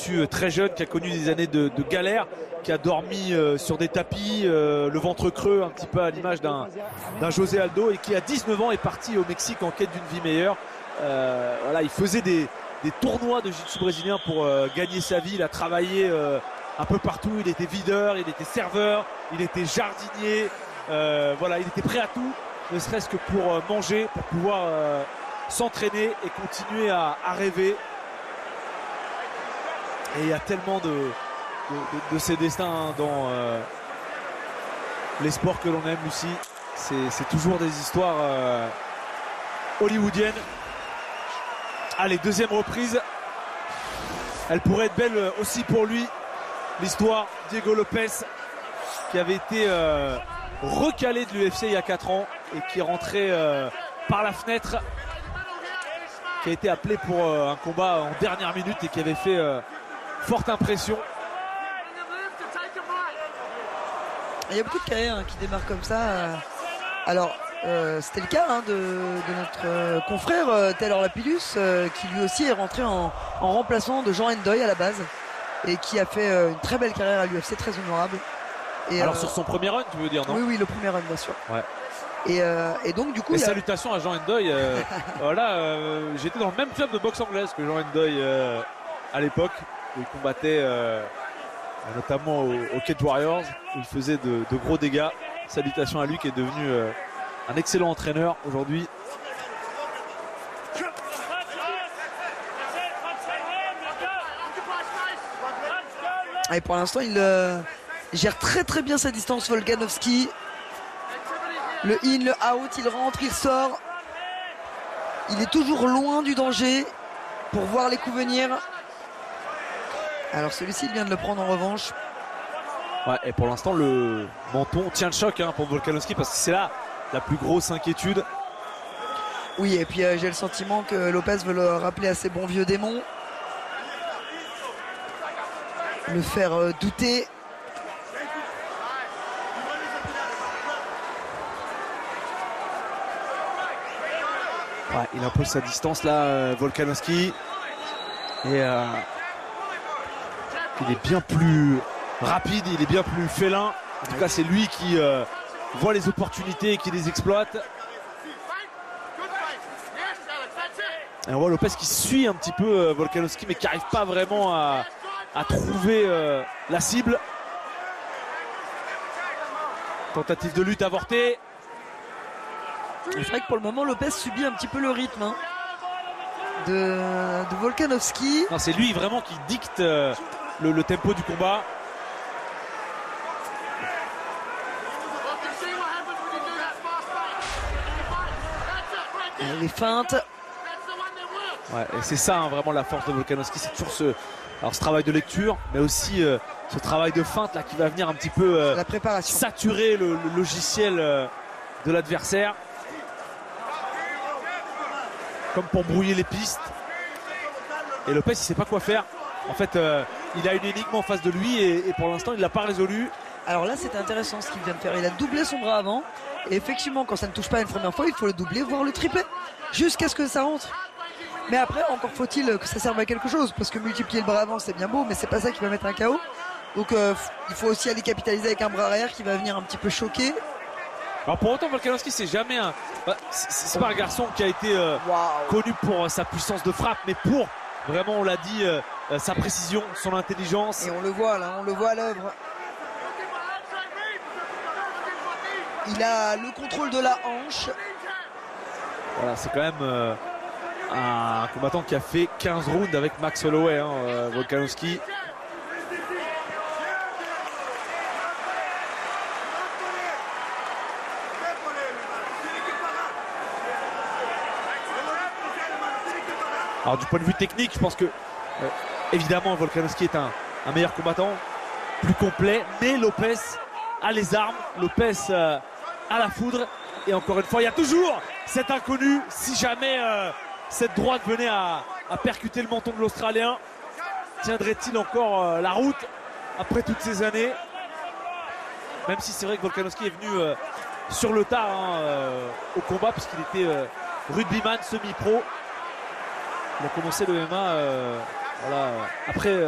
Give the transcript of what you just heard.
combattu très jeune, qui a connu des années de galère, qui a dormi sur des tapis, le ventre creux, un petit peu à l'image d'un José Aldo, et qui à 19 ans est parti au Mexique en quête d'une vie meilleure. Voilà, il faisait des tournois de jiu-jitsu brésilien pour gagner sa vie. Il a travaillé un peu partout. Il était videur, il était serveur, il était jardinier. Voilà, il était prêt à tout, ne serait-ce que pour manger, pour pouvoir s'entraîner et continuer à rêver. Et il y a tellement de ces destins dans les sports que l'on aime, Lucie. C'est toujours des histoires hollywoodiennes. Allez, deuxième reprise. Elle pourrait être belle aussi pour lui. L'histoire Diego Lopes, qui avait été recalé de l'UFC il y a 4 ans et qui est rentré par la fenêtre, qui a été appelé pour un combat en dernière minute et qui avait fait forte impression. Il y a beaucoup de carrières qui démarrent comme ça. Alors, c'était le cas de notre confrère Taylor Lapillus, qui lui aussi est rentré en remplaçant de Jean Hendoy à la base et qui a fait une très belle carrière à l'UFC, très honorable. Et alors sur son premier run, tu veux dire, non? Oui, le premier run, bien sûr. Ouais. Et donc du coup, salutations à Jean Hendoy. Voilà, j'étais dans le même club de boxe anglaise que Jean Hendoy à l'époque, où il combattait notamment au Cage Warriors, où il faisait de gros dégâts. Salutations à lui, qui est devenu un excellent entraîneur aujourd'hui. Et pour l'instant, il gère très très bien sa distance, Volkanovski. Le in, le out, il rentre, il sort. Il est toujours loin du danger pour voir les coups venir. Alors celui-ci, il vient de le prendre en revanche. Ouais, et pour l'instant, le menton tient le choc pour Volkanovski, parce que c'est là la plus grosse inquiétude. Oui, et puis j'ai le sentiment que Lopez veut le rappeler à ses bons vieux démons. Le faire douter. Ouais, il impose sa distance là, Volkanovski. Et il est bien plus rapide, il est bien plus félin. En tout cas, c'est lui qui voit les opportunités et qui les exploite. Et on voit Lopez qui suit un petit peu Volkanovski, mais qui n'arrive pas vraiment à trouver la cible. Tentative de lutte avortée. C'est vrai que pour le moment, Lopez subit un petit peu le rythme de Volkanovski. Non, c'est lui vraiment qui dicte le tempo du combat. Les feintes. Ouais, et c'est ça vraiment la force de Volkanovski, c'est toujours ce travail de lecture, mais aussi ce travail de feinte là qui va venir un petit peu la préparation, saturer le logiciel de l'adversaire, comme pour brouiller les pistes. Et Lopez, il sait pas quoi faire. En fait, il a une énigme en face de lui et pour l'instant, il l'a pas résolu. Alors là, c'était intéressant ce qu'il vient de faire. Il a doublé son bras avant. Et effectivement, quand ça ne touche pas une première fois, il faut le doubler, voire le tripler, jusqu'à ce que ça rentre. Mais après, encore faut-il que ça serve à quelque chose, parce que multiplier le bras avant, c'est bien beau, mais c'est pas ça qui va mettre un KO. Donc il faut aussi aller capitaliser avec un bras arrière qui va venir un petit peu choquer. Alors pour autant, Volkanovski, c'est jamais c'est pas un garçon qui a été connu pour sa puissance de frappe, mais pour vraiment, on l'a dit, sa précision, son intelligence. Et on le voit là, on le voit à l'œuvre. Il a le contrôle de la hanche. Voilà, c'est quand même un combattant qui a fait 15 rounds avec Max Holloway, Volkanovski. Alors du point de vue technique, je pense que évidemment Volkanovski est un meilleur combattant, plus complet, mais Lopez a les armes, Lopez a la foudre, et encore une fois il y a toujours cet inconnu. Si jamais cette droite venait à percuter le menton de l'Australien, tiendrait-il encore la route après toutes ces années? Même si c'est vrai que Volkanovski est venu sur le tard au combat, puisqu'il était rugbyman semi-pro. Il a commencé le MMA après